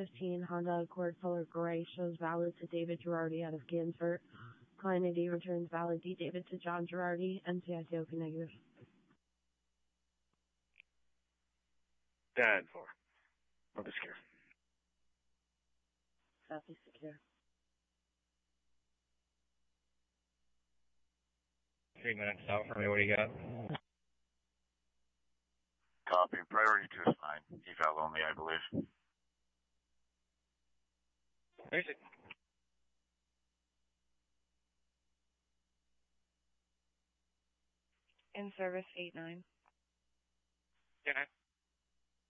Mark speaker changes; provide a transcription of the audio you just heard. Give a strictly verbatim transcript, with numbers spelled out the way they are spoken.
Speaker 1: fifteen Honda Accord color gray shows valid to David Girardi out of Gansford. Client I D returns valid D David to John Girardi. N C I C O P negative.
Speaker 2: ten four. Mobile secure.
Speaker 1: Copy secure.
Speaker 3: Three minutes out for me. What do you got?
Speaker 4: Copy. Priority two is fine. Eval only, I believe.
Speaker 3: Where's it?
Speaker 5: In service eight nine.
Speaker 3: Yeah.